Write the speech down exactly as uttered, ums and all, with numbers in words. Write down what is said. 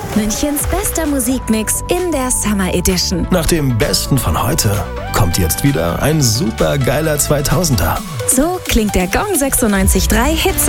Münchens bester Musikmix in der Summer Edition. Nach dem Besten von heute kommt jetzt wieder ein super geiler zweitausender. So klingt der Gong sechsundneunzig Komma drei Hit